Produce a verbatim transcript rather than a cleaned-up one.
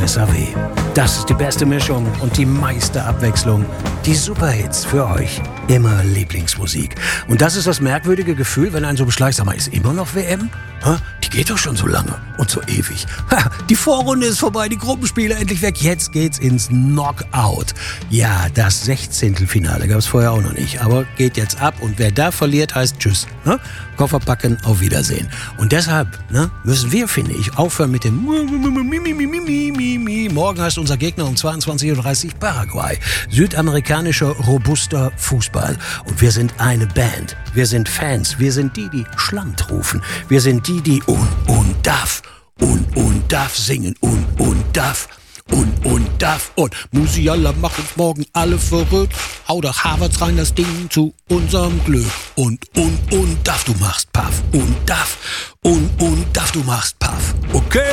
S A W. Das ist die beste Mischung und die meiste Abwechslung. Die Superhits für euch. Immer Lieblingsmusik. Und das ist das merkwürdige Gefühl, wenn ein so beschleicht, sag mal, ist immer noch W M? Ha? Die geht doch schon so lange und so ewig. Ha, die Vorrunde ist vorbei, die Gruppenspiele endlich weg. Jetzt geht's ins Knockout. Ja, das Sechzehntelfinale gab's vorher auch noch nicht, aber geht jetzt ab. Und wer da verliert, heißt Tschüss. Ne? Koffer packen, auf Wiedersehen. Und deshalb ne, müssen wir, finde ich, aufhören mit dem Morgen heißt unser Gegner um zweiundzwanzig Uhr dreißig Paraguay. Südamerikanischer, robuster Fußball. Und wir sind eine Band. Wir sind Fans. Wir sind die, die Schland rufen. Wir sind die, die und, und, darf, und, und, darf singen, und, und, darf, und, und, darf. Und Musiala macht uns morgen alle verrückt. Hau doch Harvards rein, das Ding zu unserem Glück. Und, und, und, darf, du machst Paff. Und, darf, und, und, darf, du machst Paff. Okay?